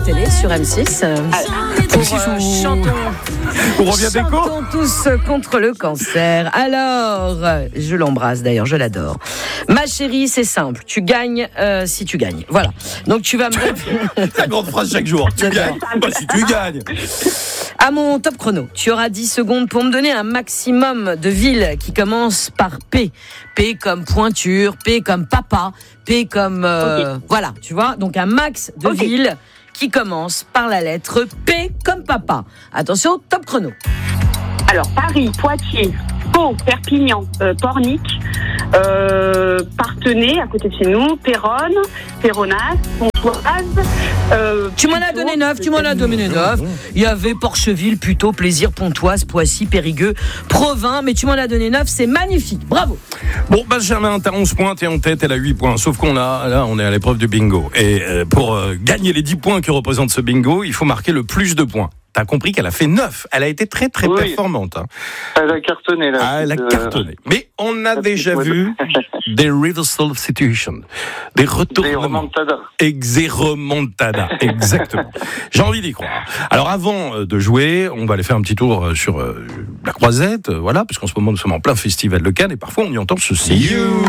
télé sur M6. On revient d'écho. Chantons tous contre le cancer. Alors, je l'embrasse d'ailleurs, je l'adore. Ma chérie, c'est simple. Tu gagnes si tu gagnes. Voilà. Donc tu vas me... La grande phrase chaque jour. Tu gagnes. Pas si tu gagnes. À mon top chrono, tu auras 10 secondes pour me donner un maximum de villes qui commencent par P. P comme pointure, P comme papa, P comme... Okay. Voilà, tu vois. Donc un max de villes qui commencent par la lettre P comme papa. Attention, top chrono. Alors, Paris, Poitiers, Pau, Perpignan, Pornic, Parthenay, à côté de chez nous, Péronne, Péronas, Pontoise. Tu m'en as donné 9, Il y avait Porcheville, Puteaux, Plaisir, Pontoise, Poissy, Périgueux, Provins, mais tu m'en as donné 9, c'est magnifique, bravo. Bon, Benjamin, t'as 11 points, t'es en tête, elle a 8 points. Sauf on est à l'épreuve du bingo. Et pour gagner les 10 points que représente ce bingo, il faut marquer le plus de points. T'as compris qu'elle a fait 9. Elle a été très, très performante. Hein. Elle a cartonné, là. Ah, elle a cartonné. Mais on a déjà vu des reversal situations. Des retournements. Des remontada. Exactement. J'ai envie d'y croire. Alors, avant de jouer, on va aller faire un petit tour sur la Croisette. Voilà, parce qu'en ce moment, nous sommes en plein festival de Cannes et parfois, on y entend ceci.